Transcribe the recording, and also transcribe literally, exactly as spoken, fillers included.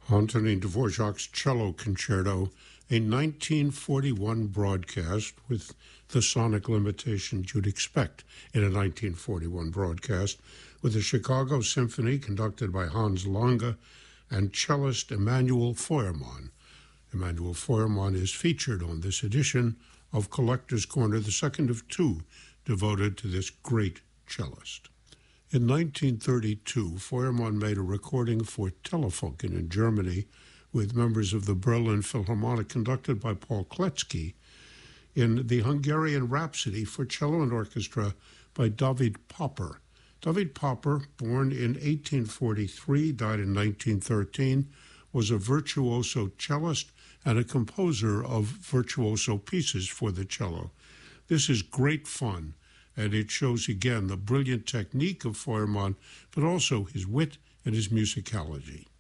Antonin Dvorak's Cello Concerto, a nineteen forty-one broadcast with the sonic limitations you'd expect in a nineteen forty-one broadcast, with the Chicago Symphony conducted by Hans Lange and cellist Emanuel Feuermann. Emanuel Feuermann is featured on this edition of Collector's Corner, the second of two devoted to this great cellist. In nineteen thirty-two, Feuermann made a recording for Telefunken in Germany with members of the Berlin Philharmonic conducted by Paul Kletzky in the Hungarian Rhapsody for cello and orchestra by David Popper. David Popper, born in eighteen forty-three, died in nineteen thirteen, was a virtuoso cellist and a composer of virtuoso pieces for the cello. This is great fun, and it shows again the brilliant technique of Feuermann, but also his wit and his musicality.